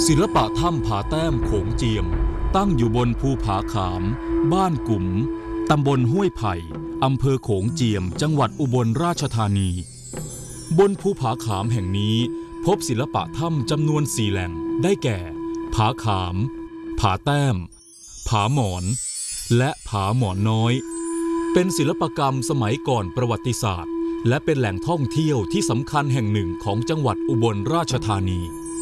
ศิลปะถ้ำผาแต้มโขงเจียมตั้งอยู่บนภูผาขามบ้านกุ๋มตำบลห้วยไผ่อำเภอโขงเจียมจังหวัดอุบลราชธานีบนภูผาขามแห่งนี้พบศิลปะถ้ำจำนวน4แหล่งได้แก่ผาขามผาแต้มผาหมอนและผาหมอนน้อยเป็นศิลปกรรมสมัยก่อนประวัติศาสตร์และเป็นแหล่งท่องเที่ยวที่สำคัญแห่งหนึ่งของจังหวัดอุบลราชธานี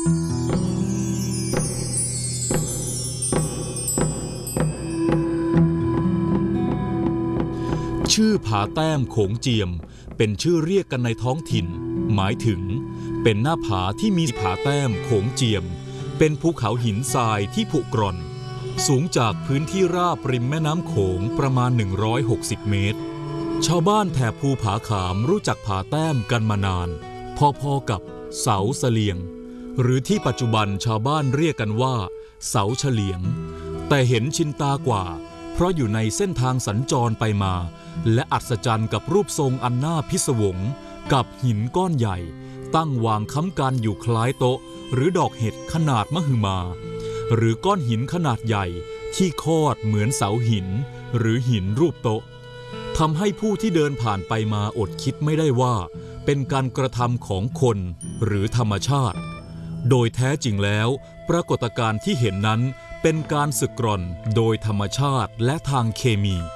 ชื่อผาแต้มโขงเจียมเป็นชื่อเรียกกันในท้องถิ่นหมายถึงเป็นหน้าผาที่มีผาแต้มโขงเจียมเป็นภูเขาหินทรายที่ผุกร่อนสูงจากพื้นที่ราบริมแม่น้ำโขงประมาณ160เมตรชาวบ้านแถบภูผาขามรู้จักผาแต้มกันมานานพอๆกับเสาเสลียงหรือที่ปัจจุบันชาวบ้านเรียกกันว่าเสาเฉลียงแต่เห็นชินตากว่าเพราะอยู่ในเส้นทางสัญจรไปมาและอัศจรรย์กับรูปทรงอันน่าพิศวงกับหินก้อนใหญ่ตั้งวางค้ำกันอยู่คล้ายโต๊ะหรือดอกเห็ดขนาดมหึมาหรือก้อนหินขนาดใหญ่ที่คอดเหมือนเสาหินหรือหินรูปโต๊ะทำให้ผู้ที่เดินผ่านไปมาอดคิดไม่ได้ว่าเป็นการกระทำของคนหรือธรรมชาติโดยแท้จริงแล้วปรากฏการณ์ที่เห็นนั้นเป็นการสึกกร่อนโดยธรรมชาติและทางเคมี